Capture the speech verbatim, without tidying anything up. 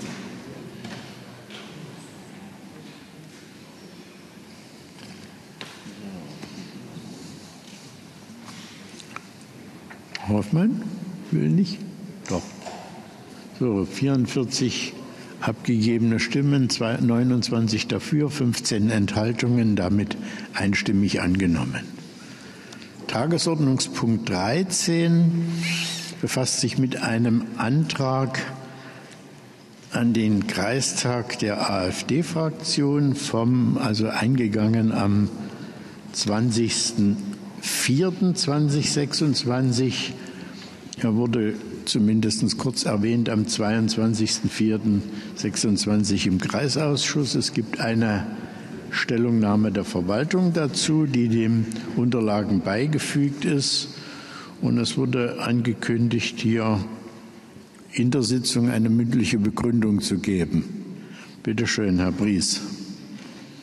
Hoffmann will nicht? Doch. So, vierundvierzig abgegebene Stimmen, neunundzwanzig dafür, fünfzehn Enthaltungen, damit einstimmig angenommen. Tagesordnungspunkt dreizehn befasst sich mit einem Antrag an den Kreistag der AfD-Fraktion, vom, also eingegangen am zwanzigsten vierten zweitausendsechsundzwanzig. Er wurde zumindest kurz erwähnt am zweiundzwanzigsten vierten zweitausendsechsundzwanzig im Kreisausschuss. Es gibt eine Stellungnahme der Verwaltung dazu, die den Unterlagen beigefügt ist. Und es wurde angekündigt, hier in der Sitzung eine mündliche Begründung zu geben. Bitte schön, Herr Bries.